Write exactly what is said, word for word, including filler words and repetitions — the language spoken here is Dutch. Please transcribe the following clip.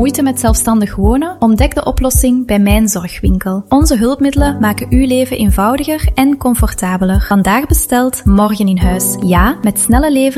Moeite met zelfstandig wonen? Ontdek de oplossing bij Mijn Zorgwinkel. Onze hulpmiddelen maken uw leven eenvoudiger en comfortabeler. Vandaag besteld, morgen in huis. Ja, met snelle levering